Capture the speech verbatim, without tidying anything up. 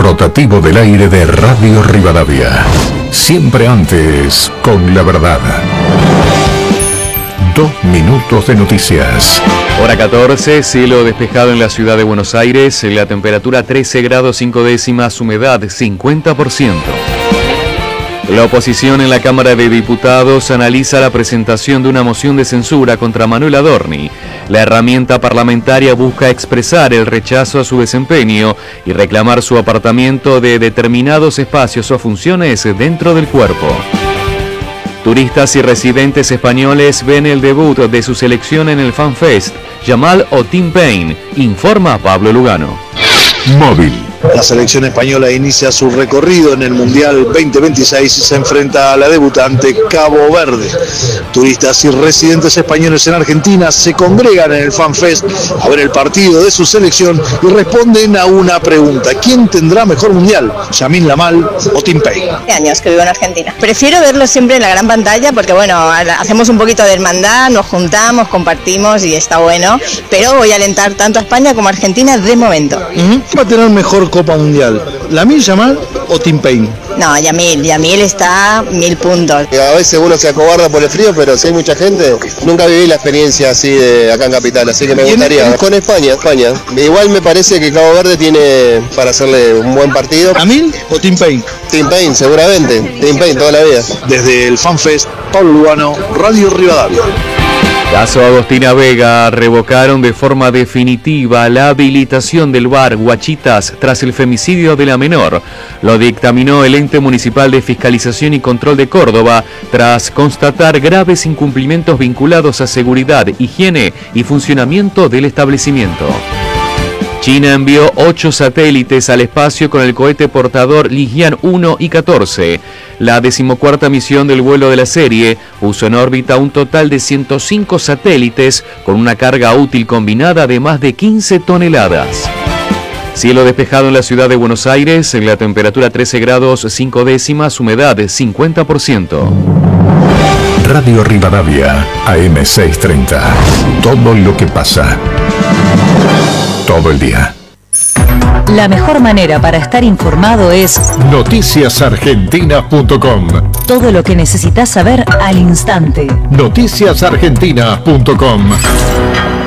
rotativo del aire de Radio Rivadavia. Siempre antes, con la verdad. Dos minutos de noticias. Hora catorce, cielo despejado en la ciudad de Buenos Aires, la temperatura trece grados cinco décimas, humedad cincuenta por ciento. La oposición en la Cámara de Diputados analiza la presentación de una moción de censura contra Manuel Adorni. La herramienta parlamentaria busca expresar el rechazo a su desempeño y reclamar su apartamiento de determinados espacios o funciones dentro del cuerpo. Turistas y residentes españoles ven el debut de su selección en el FanFest. Yamal o Tim Payne, informa Pablo Lugano. Móvil. La selección española inicia su recorrido en el Mundial veinte veintiséis y se enfrenta a la debutante Cabo Verde. Turistas y residentes españoles en Argentina se congregan en el FanFest a ver el partido de su selección y responden a una pregunta: ¿quién tendrá mejor Mundial? ¿Yamin Lamal o Tim Payne? Años que vivo en Argentina. Prefiero verlo siempre en la gran pantalla porque, bueno, hacemos un poquito de hermandad, nos juntamos, compartimos y está bueno, pero voy a alentar tanto a España como a Argentina de momento. Uh-huh. ¿Va a tener mejor Copa Mundial? ¿Lamil Yamal o Tim Payne? No, Yamil, Yamil está mil puntos. A veces uno se acobarda por el frío, pero si hay mucha gente, nunca viví la experiencia así de acá en Capital, así que me gustaría. Con España, España. Igual me parece que Cabo Verde tiene para hacerle un buen partido. ¿Yamil o Tim Payne? Tim Payne, seguramente. Tim Payne toda la vida. Desde el FanFest, Pablo Lugano, Radio Rivadavia. Caso Agostina Vega, revocaron de forma definitiva la habilitación del bar Guachitas tras el femicidio de la menor. Lo dictaminó el ente municipal de fiscalización y control de Córdoba tras constatar graves incumplimientos vinculados a seguridad, higiene y funcionamiento del establecimiento. China envió ocho satélites al espacio con el cohete portador Lijian uno y catorce. La decimocuarta misión del vuelo de la serie puso en órbita un total de ciento cinco satélites con una carga útil combinada de más de quince toneladas. Cielo despejado en la ciudad de Buenos Aires, en la temperatura trece grados cinco décimas, humedad cincuenta por ciento. Radio Rivadavia, A M seiscientos treinta. Todo lo que pasa. Todo el día. La mejor manera para estar informado es noticias argentinas punto com. Todo lo que necesitas saber al instante. noticias argentinas punto com.